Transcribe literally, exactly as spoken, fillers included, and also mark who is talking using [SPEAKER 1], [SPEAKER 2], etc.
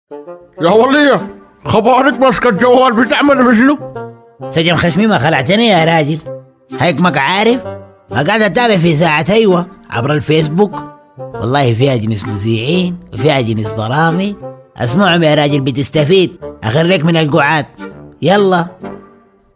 [SPEAKER 1] يا ولية، خبارك ماسكة الجوال بتعمل بشنو؟
[SPEAKER 2] سجن خشمي خلعتني يا راجل. هيكمك عارف قاعد اتابع في ساعة ايوه عبر الفيسبوك. والله فيها جنس مذيعين وفيها جنس برامج، اسمعهم يا راجل بتستفيد. اخرك من القعاد. يلا